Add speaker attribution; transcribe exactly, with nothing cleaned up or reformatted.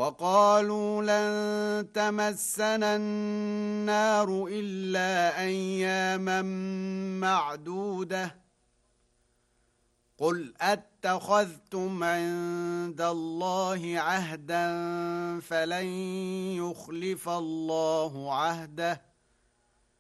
Speaker 1: وقالوا لن تمسنا النار إلا أياما معدودة قل أتخذتم عند الله عهدا فلن يخلف الله عهده